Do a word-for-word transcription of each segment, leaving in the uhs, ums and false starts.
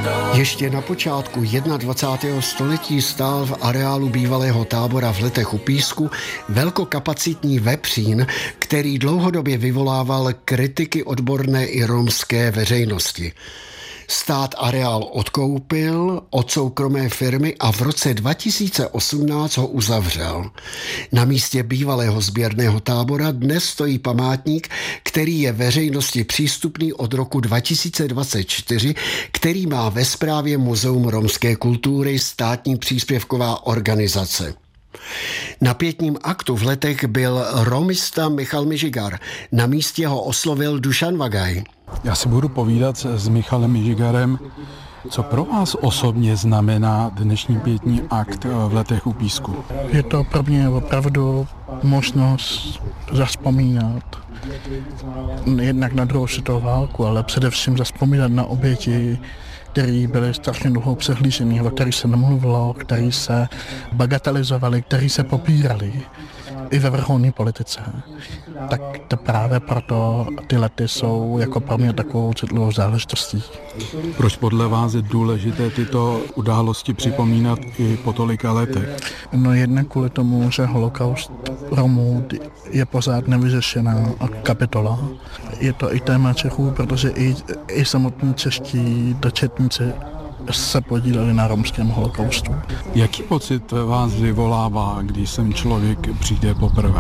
Ještě na počátku dvacátého prvního století stál v areálu bývalého tábora v Letech u Písku velkokapacitní vepřín, který dlouhodobě vyvolával kritiky odborné i romské veřejnosti. Stát areál odkoupil od soukromé firmy a v roce dva tisíce osmnáct ho uzavřel. Na místě bývalého sběrného tábora dnes stojí památník, který je veřejnosti přístupný od roku dva tisíce dvacet čtyři, který má ve správě Muzeum romské kultury, státní příspěvková organizace. Na pietním aktu v Letech byl romista Michal Mižigar. Na místě ho oslovil Dušan Vagaj. Já si budu povídat s Michalem Mižigarem, co pro vás osobně znamená dnešní pietní akt v Letech u Písku. Je to pro mě opravdu možnost zavzpomínat jednak na druhou světovou válku, ale především zavzpomínat na oběti, který byly strašně dlouho přehlížený, o kterých se nemluvilo, který se bagatelizovali, který se popírali i ve vrcholné politice. Tak to právě proto ty lety jsou jako pro mě takovou citlivou záležitostí. Proč podle vás je důležité tyto události připomínat i po tolika letech? No jednak kvůli tomu, že holokaust Romů je pořád nevyřešená kapitola. Je to i téma Čechů, protože i, i samotní čeští dočetníci se podíleli na romském holokaustu. Jaký pocit vás vyvolává, když sem člověk přijde poprvé?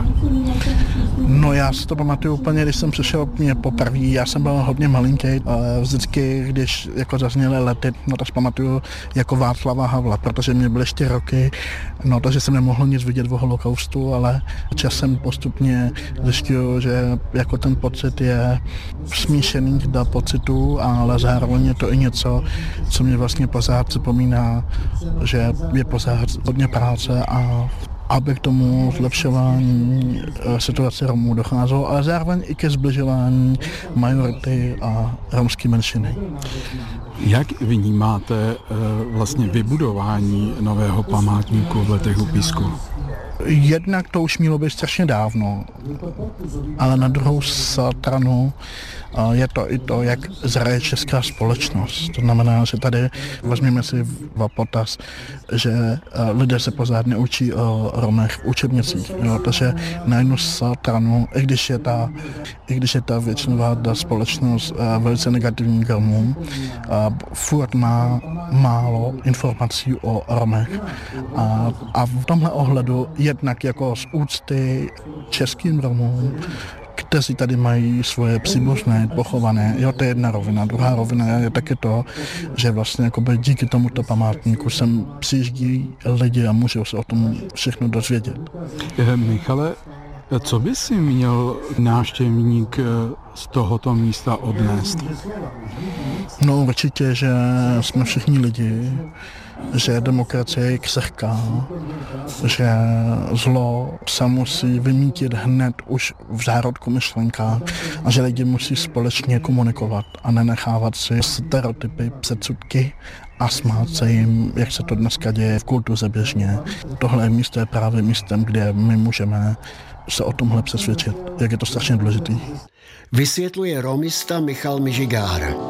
No já si to pamatuju úplně, když jsem přišel mě poprvé, já jsem byl hodně malinký, ale vždycky, když jako zazněly lety, no to si pamatuju jako Václava Havla, protože mě byly čtyři roky, no takže jsem nemohl nic vidět o holokaustu, ale časem postupně zjistil, že jako ten pocit je smíšených do pocitů, ale zároveň je to i něco, co mě vlastně pořád připomíná, že je pořád hodně práce a aby k tomu zlepšování situace Romů docházelo, ale zároveň i ke zbližování majority a romské menšiny. Jak vnímáte vlastně vybudování nového památníku v Letech u Písku? Jednak to už mělo být strašně dávno, ale na druhou stranu je to i to, jak zraje česká společnost. To znamená, že tady vezměme si v potaz, že lidé se pořád neučí o Romech v učebnicích. Jo, takže na jednu stranu, i když je ta, i když je ta většinová ta společnost velice negativní k Romům, furt má málo informací o Romech. A, a v tomhle ohledu jednak jako z úcty českým Romům, kteří tady mají svoje příbuzné, pochované. Jo, to je jedna rovina. Druhá rovina je taky to, že vlastně jakoby díky tomuto památníku sem přijíždí lidi a můžou se o tom všechno dozvědět. Michale, co by si měl návštěvník z tohoto místa odnést? No určitě, že jsme všichni lidi, že demokracie je křehká, že zlo se musí vymítit hned už v zárodku myšlenka a že lidi musí společně komunikovat a nenechávat si stereotypy, předsudky a smát se jim, jak se to dneska děje v kultuře běžně. Tohle místo je právě místem, kde my můžeme se o tomhle přesvědčit, jak je to strašně důležitý. Vysvětluje romista Michal Mižigar.